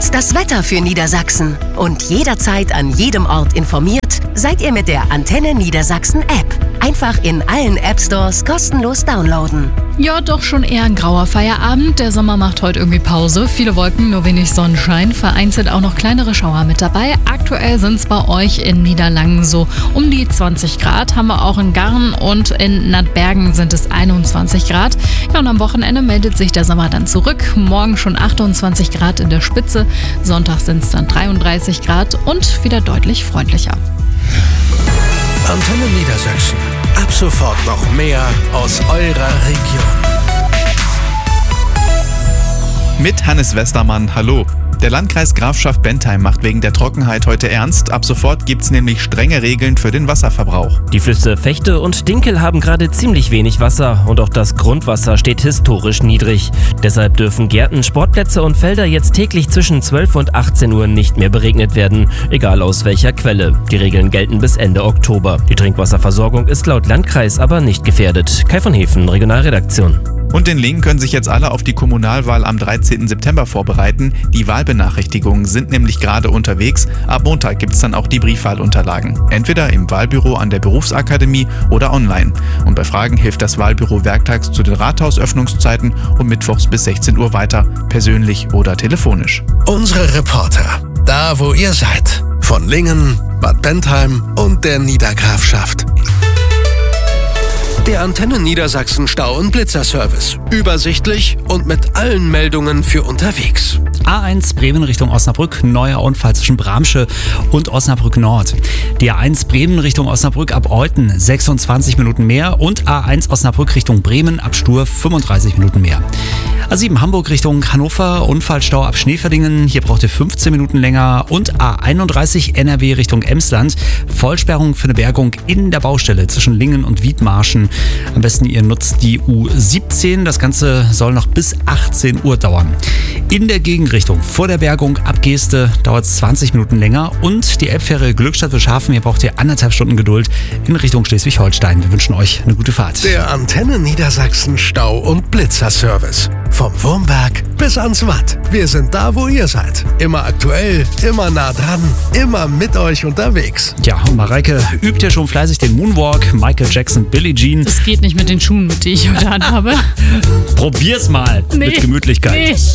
Jetzt das Wetter für Niedersachsen. Und jederzeit an jedem Ort informiert seid ihr mit der Antenne Niedersachsen App. Einfach in allen App-Stores kostenlos downloaden. Ja, doch schon eher ein grauer Feierabend. Der Sommer macht heute irgendwie Pause. Viele Wolken, nur wenig Sonnenschein. Vereinzelt auch noch kleinere Schauer mit dabei. Aktuell sind es bei euch in Niederlangen so um die 20 Grad. Haben wir auch in Garn und in Nattbergen sind es 21 Grad. Ja, und am Wochenende meldet sich der Sommer dann zurück. Morgen schon 28 Grad in der Spitze. Sonntag sind es dann 33 Grad und wieder deutlich freundlicher. Antenne Niedersachsen. Ab sofort noch mehr aus eurer Region. Mit Hannes Westermann, hallo. Der Landkreis Grafschaft-Bentheim macht wegen der Trockenheit heute ernst. Ab sofort gibt's nämlich strenge Regeln für den Wasserverbrauch. Die Flüsse Vechte und Dinkel haben gerade ziemlich wenig Wasser und auch das Grundwasser steht historisch niedrig. Deshalb dürfen Gärten, Sportplätze und Felder jetzt täglich zwischen 12 und 18 Uhr nicht mehr beregnet werden, egal aus welcher Quelle. Die Regeln gelten bis Ende Oktober. Die Trinkwasserversorgung ist laut Landkreis aber nicht gefährdet. Kai von Hefen, Regionalredaktion. Und in Lingen können sich jetzt alle auf die Kommunalwahl am 13. September vorbereiten. Die Wahlbenachrichtigungen sind nämlich gerade unterwegs. Ab Montag gibt es dann auch die Briefwahlunterlagen. Entweder im Wahlbüro an der Berufsakademie oder online. Und bei Fragen hilft das Wahlbüro werktags zu den Rathausöffnungszeiten und mittwochs bis 16 Uhr weiter, persönlich oder telefonisch. Unsere Reporter, da wo ihr seid. Von Lingen, Bad Bentheim und der Niedergrafschaft. Der Antenne Niedersachsen Stau- und Blitzerservice. Übersichtlich und mit allen Meldungen für unterwegs. A1 Bremen Richtung Osnabrück, neuer Unfall zwischen Bramsche und Osnabrück Nord. Die A1 Bremen Richtung Osnabrück ab Euthen 26 Minuten mehr und A1 Osnabrück Richtung Bremen ab Stur 35 Minuten mehr. A7 Hamburg Richtung Hannover, Unfallstau ab Schneeverdingen, hier braucht ihr 15 Minuten länger und A31 NRW Richtung Emsland, Vollsperrung für eine Bergung in der Baustelle zwischen Lingen und Wiedmarschen. Am besten ihr nutzt die U17, das Ganze soll noch bis 18 Uhr dauern. In der Gegenrichtung vor der Bergung ab Geeste dauert es 20 Minuten länger und die Elbfähre Glückstadt Wilshaven, hier braucht ihr 1,5 Stunden Geduld in Richtung Schleswig-Holstein. Wir wünschen euch eine gute Fahrt. Der Antenne Niedersachsen Stau- und Blitzerservice. Vom Wurmberg bis ans Watt. Wir sind da, wo ihr seid. Immer aktuell, immer nah dran, immer mit euch unterwegs. Ja, und Mareike übt ja schon fleißig den Moonwalk, Michael Jackson, Billie Jean. Das geht nicht mit den Schuhen, die ich heute anhabe. Probier's mal mit Gemütlichkeit. Nee.